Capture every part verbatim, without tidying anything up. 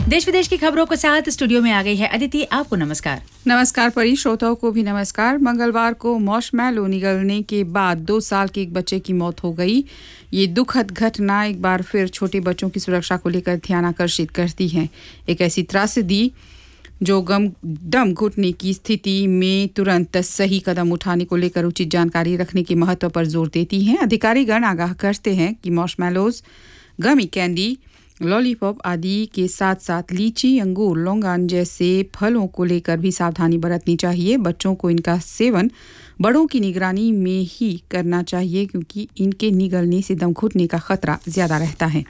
देश विदेश की खबरों के साथ स्टूडियो में आ गई है अदिति। आपको नमस्कार। नमस्कार परी, श्रोताओं को भी नमस्कार। मंगलवार को मार्शमैलो निगलने के बाद दो साल के एक बच्चे की मौत हो गई। ये दुखद घटना एक बार फिर छोटे बच्चों की सुरक्षा को लेकर ध्यान आकर्षित करती है। एक ऐसी त्रासदी जो गम दम घुटने की स्थिति में तुरंत सही कदम उठाने को लेकर उचित जानकारी रखने के महत्व पर जोर देती हैं। अधिकारीगण आगाह करते हैं कि मार्शमैलोज, गमी कैंडी, लॉलीपॉप आदि के साथ साथ लीची, अंगूर, लौंगन जैसे फलों को लेकर भी सावधानी बरतनी चाहिए। बच्चों को इनका सेवन बड़ों की निगरानी में ही करना चाहिए क्योंकि इनके निगलने से दम घुटने का खतरा ज्यादा रहता है।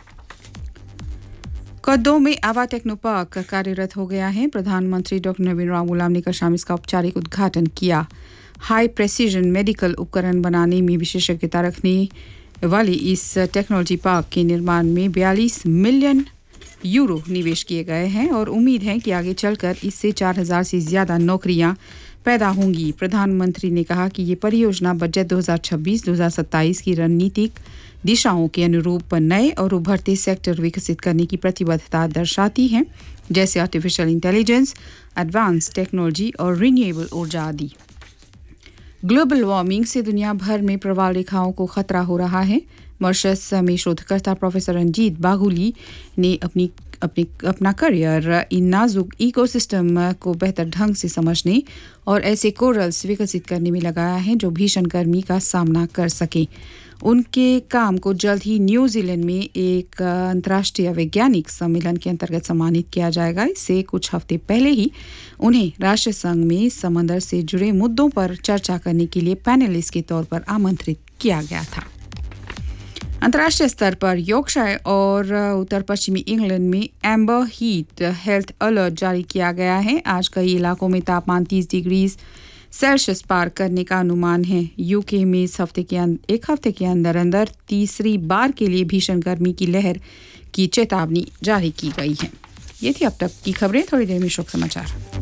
कद्दो में आवा टेक्नो पार्क कार्यरत हो गया है। प्रधानमंत्री डॉक्टर नवीन राम गुलाम ने कल शाम इसका औपचारिक उद्घाटन किया। हाई प्रेसिजन मेडिकल उपकरण बनाने में विशेषज्ञता रखने वाली इस टेक्नोलॉजी पार्क के निर्माण में बयालीस मिलियन यूरो निवेश किए गए हैं और उम्मीद है कि आगे चलकर इससे चार हज़ार से ज़्यादा नौकरियां पैदा होंगी। प्रधानमंत्री ने कहा कि ये परियोजना बजट दो हज़ार छब्बीस दो हज़ार सत्ताईस की रणनीतिक दिशाओं के अनुरूप नए और उभरते सेक्टर विकसित करने की प्रतिबद्धता दर्शाती है, जैसे आर्टिफिशियल इंटेलिजेंस, एडवांस टेक्नोलॉजी और रिन्यूएबल ऊर्जा आदि। ग्लोबल वार्मिंग से दुनिया भर में प्रवाल रेखाओं को खतरा हो रहा है। मॉरिशस में शोधकर्ता प्रोफेसर रंजीत बागुली ने अपनी अपनी अपना करियर इन नाजुक इकोसिस्टम को बेहतर ढंग से समझने और ऐसे कोरल्स विकसित करने में लगाया है जो भीषण गर्मी का सामना कर सके। उनके काम को जल्द ही न्यूजीलैंड में एक अंतर्राष्ट्रीय वैज्ञानिक सम्मेलन के अंतर्गत सम्मानित किया जाएगा। इससे कुछ हफ्ते पहले ही उन्हें राष्ट्र संघ में समंदर से जुड़े मुद्दों पर चर्चा करने के लिए पैनलिस्ट के तौर पर आमंत्रित किया गया था। अंतर्राष्ट्रीय स्तर पर यॉर्कशायर और उत्तर पश्चिमी इंग्लैंड में एम्बर हीट हेल्थ अलर्ट जारी किया गया है। आज कई इलाकों में तापमान तीस डिग्री सेल्सियस पार करने का अनुमान है। यूके में इस हफ्ते के एक हफ्ते के अंदर अंदर तीसरी बार के लिए भीषण गर्मी की लहर की चेतावनी जारी की गई है। ये थी अब तक की खबरें। थोड़ी देर में शोक समाचार।